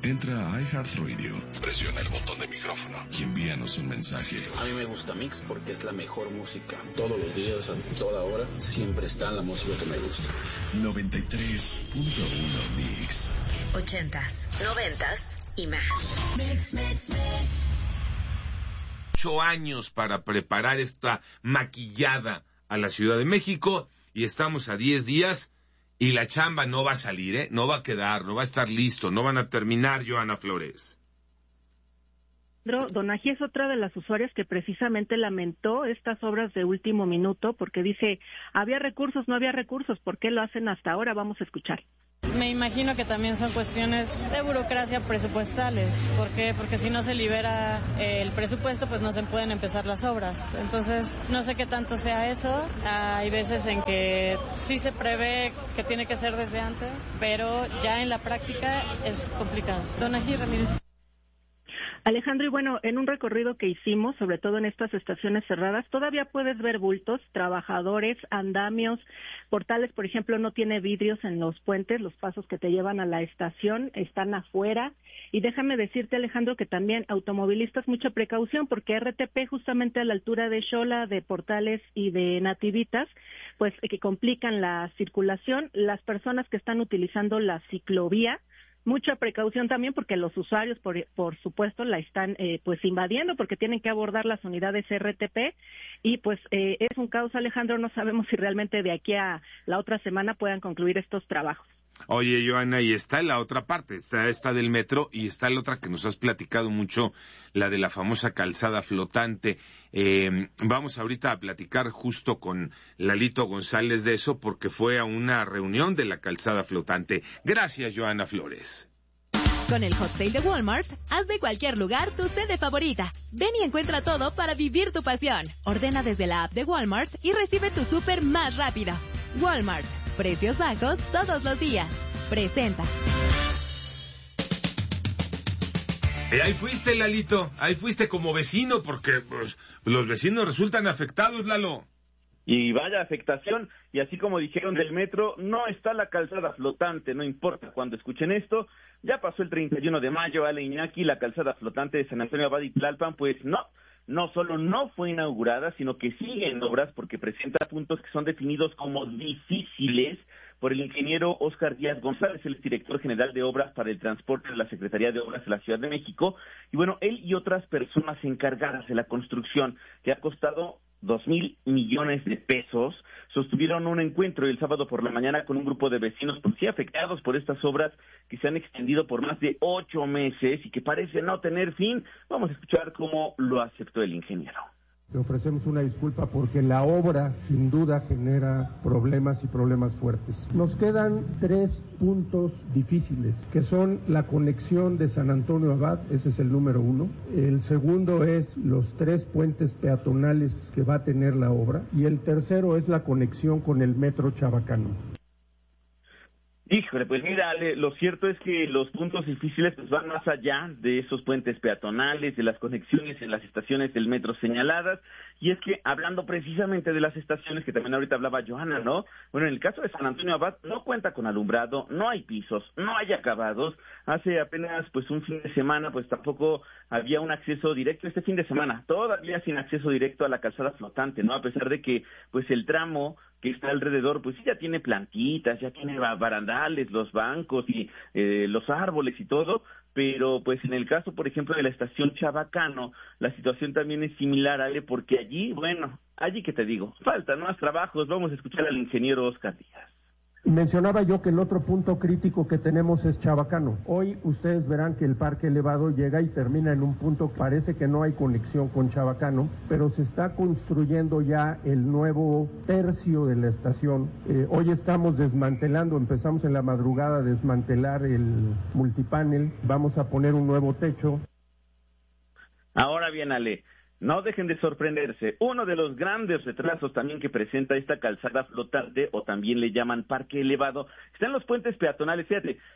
Entra a iHeartRadio, presiona el botón de micrófono y envíanos un mensaje. A mí me gusta Mix porque es la mejor música. Todos los días, a toda hora, siempre está la música que me gusta. 93.1 Mix. 80s, 90s y más. Mix. 8 años para preparar esta maquillada a la Ciudad de México y estamos a 10 días y la chamba no va a salir, no va a quedar, no va a estar listo, no van a terminar, Johanna Flores. Donají es otra de las usuarias que precisamente lamentó estas obras de último minuto porque dice, había recursos, no había recursos, ¿por qué lo hacen hasta ahora? Vamos a escuchar. Me imagino que también son cuestiones de burocracia presupuestales. ¿Por qué? Porque si no se libera el presupuesto, pues no se pueden empezar las obras. Entonces, no sé qué tanto sea eso. Hay veces en que sí se prevé que tiene que ser desde antes, pero ya en la práctica es complicado. Donají Ramírez. Alejandro, y bueno, en un recorrido que hicimos, sobre todo en estas estaciones cerradas, todavía puedes ver bultos, trabajadores, andamios, portales, por ejemplo, no tiene vidrios en los puentes, los pasos que te llevan a la estación están afuera. Y déjame decirte, Alejandro, que también automovilistas, mucha precaución, porque RTP justamente a la altura de Xola, de Portales y de Nativitas, pues que complican la circulación. Las personas que están utilizando la ciclovía, mucha precaución también porque los usuarios, por supuesto, la están pues invadiendo porque tienen que abordar las unidades RTP y pues es un caos, Alejandro, no sabemos si realmente de aquí a la otra semana puedan concluir estos trabajos. Oye, Johanna, y está la otra parte, está esta del metro y está la otra que nos has platicado mucho, la de la famosa calzada flotante. Vamos ahorita a platicar justo con Lalito González de eso porque fue a una reunión de la calzada flotante. Gracias, Johanna Flores. Con el Hot Sale de Walmart, haz de cualquier lugar tu sede favorita. Ven y encuentra todo para vivir tu pasión. Ordena desde la app de Walmart y recibe tu súper más rápido. Walmart. Precios bajos todos los días. Presenta. Ahí fuiste, Lalito. Ahí fuiste como vecino porque pues, los vecinos resultan afectados, Lalo. Y vaya afectación, y así como dijeron del metro, no está la calzada flotante, no importa cuando escuchen esto, ya pasó el 31 de mayo, Ale Iñaki, la calzada flotante de San Antonio Abad y Tlalpan, pues no solo no fue inaugurada, sino que sigue en obras porque presenta puntos que son definidos como difíciles por el ingeniero Óscar Díaz González, el director general de obras para el transporte de la Secretaría de Obras de la Ciudad de México, y bueno, él y otras personas encargadas de la construcción, que ha costado 2,000 millones de pesos, sostuvieron un encuentro el sábado por la mañana con un grupo de vecinos pues sí afectados por estas obras que se han extendido por más de 8 meses y que parecen no tener fin. Vamos a escuchar cómo lo aceptó el ingeniero. Le ofrecemos una disculpa porque la obra sin duda genera problemas y problemas fuertes. Nos quedan 3 puntos difíciles, que son la conexión de San Antonio Abad, ese es el número 1. El segundo es los 3 puentes peatonales que va a tener la obra. Y el tercero es la conexión con el metro Chabacano. Híjole, pues mira, Ale, lo cierto es que los puntos difíciles pues van más allá de esos puentes peatonales, de las conexiones en las estaciones del metro señaladas, y es que hablando precisamente de las estaciones, que también ahorita hablaba Johanna, ¿no? Bueno, en el caso de San Antonio Abad no cuenta con alumbrado, no hay pisos, no hay acabados. Hace apenas pues un fin de semana pues tampoco había un acceso directo, este fin de semana todavía sin acceso directo a la calzada flotante, ¿no? A pesar de que pues el tramo que está alrededor, pues sí ya tiene plantitas, ya tiene barandales, los bancos y los árboles y todo, pero pues en el caso, por ejemplo, de la estación Chabacano, la situación también es similar, Ale, porque allí que te digo, faltan más trabajos. Vamos a escuchar al ingeniero Óscar Díaz. Mencionaba yo que el otro punto crítico que tenemos es Chabacano. Hoy ustedes verán que el parque elevado llega y termina en un punto, parece que no hay conexión con Chabacano, pero se está construyendo ya el nuevo tercio de la estación. Hoy estamos desmantelando, empezamos en la madrugada a desmantelar el multipanel, vamos a poner un nuevo techo. Ahora bien, Ale, no dejen de sorprenderse. Uno de los grandes retrasos también que presenta esta calzada flotante, o también le llaman parque elevado, está en los puentes peatonales. Fíjate,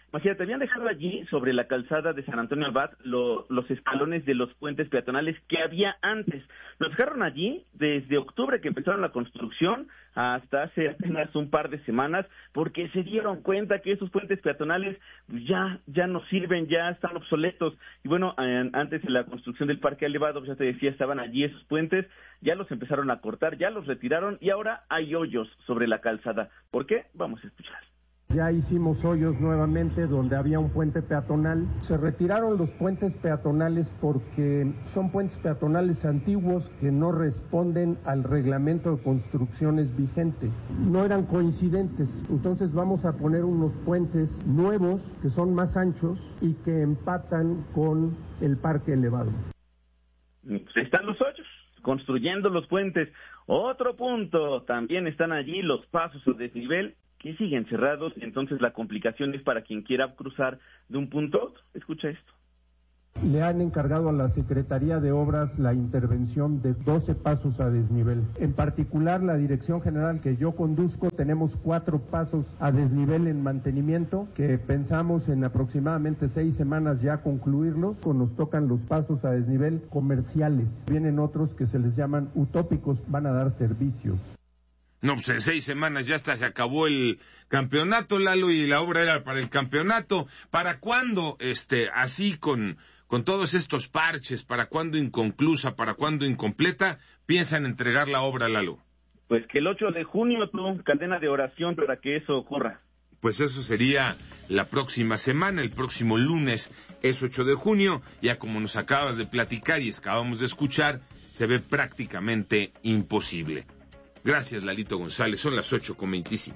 Imagínate, habían dejado allí, sobre la calzada de San Antonio Abad, los escalones de los puentes peatonales que había antes. Los dejaron allí desde octubre que empezaron la construcción hasta hace apenas un par de semanas, porque se dieron cuenta que esos puentes peatonales ya no sirven, ya están obsoletos. Y bueno, antes de la construcción del parque elevado, pues ya te decía, estaban allí esos puentes, ya los empezaron a cortar, ya los retiraron y ahora hay hoyos sobre la calzada. ¿Por qué? Vamos a escuchar. Ya hicimos hoyos nuevamente donde había un puente peatonal. Se retiraron los puentes peatonales porque son puentes peatonales antiguos que no responden al reglamento de construcciones vigente. No eran coincidentes. Entonces vamos a poner unos puentes nuevos que son más anchos y que empatan con el parque elevado. Pues están los hoyos, construyendo los puentes. Otro punto, también están allí los pasos a desnivel que siguen cerrados, entonces la complicación es para quien quiera cruzar de un punto a otro. Escucha esto. Le han encargado a la Secretaría de Obras la intervención de 12 pasos a desnivel. En particular, la Dirección General que yo conduzco, tenemos 4 pasos a desnivel en mantenimiento, que pensamos en aproximadamente 6 semanas ya concluirlos. Nos tocan los pasos a desnivel comerciales. Vienen otros que se les llaman utópicos, van a dar servicios. No, pues en 6 semanas ya hasta se acabó el campeonato, Lalo, y la obra era para el campeonato. ¿Para cuándo, así con todos estos parches, para cuándo inconclusa, para cuándo incompleta, piensan entregar la obra, Lalo? Pues que el 8 de junio, cadena de oración para que eso ocurra. Pues eso sería la próxima semana, el próximo lunes es 8 de junio, ya como nos acabas de platicar y acabamos de escuchar, se ve prácticamente imposible. Gracias, Lalito González. Son las 8:25.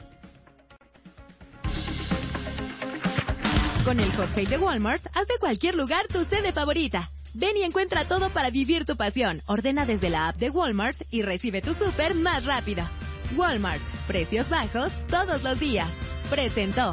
Con el Hot Sale de Walmart, haz de cualquier lugar tu sede favorita. Ven y encuentra todo para vivir tu pasión. Ordena desde la app de Walmart y recibe tu súper más rápido. Walmart. Precios bajos todos los días. Presentó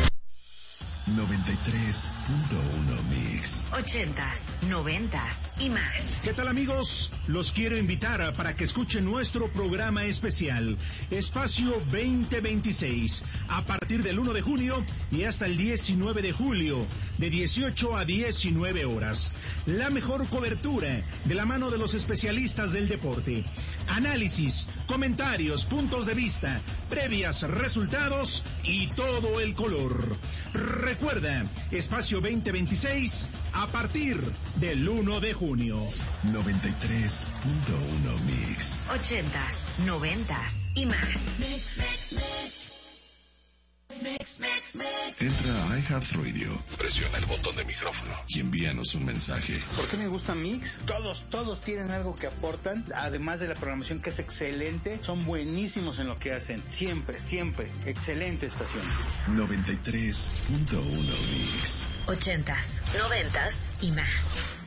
93.1 Mix. 80s, 90s y más. ¿Qué tal, amigos? Los quiero invitar para que escuchen nuestro programa especial, Espacio 2026, a partir del 1 de junio y hasta el 19 de julio, de 18 a 19 horas. La mejor cobertura de la mano de los especialistas del deporte. Análisis, comentarios, puntos de vista, previas, resultados y todo el color. Recuerda, Espacio 2026 a partir del 1 de junio. 93.1 Mix. 80s, 90s y más. Entra a iHeartRadio, presiona el botón de micrófono y envíanos un mensaje. ¿Por qué me gusta Mix? Todos tienen algo que aportan, además de la programación que es excelente, son buenísimos en lo que hacen, siempre, excelente estación. 93.1 Mix. 80s, 90s y más.